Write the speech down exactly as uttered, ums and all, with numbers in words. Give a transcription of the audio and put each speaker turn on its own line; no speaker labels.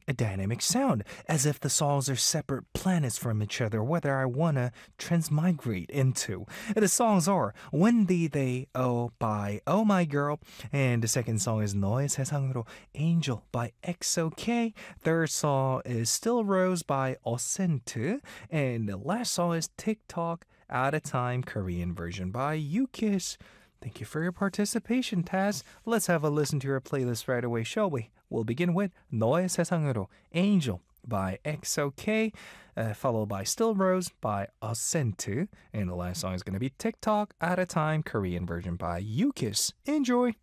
a dynamic sound, as if the songs are separate planets from each other, whether I wanna transmigrate into. The songs are When Did They Oh by Oh My Girl, and the second song is 너의 세상으로 Angel by X O K. Third song is Still Rose by Osent, and the last song is TikTok Out of Time Korean version by Yukis. Thank you for your participation, Taz. Let's have a listen to your playlist right away, shall we? We'll begin with 너의 세상으로 Angel by X O K, uh, followed by Still Rose by Ascent, and the last song is going to be TikTok Out of Time Korean version by Yukis. Enjoy!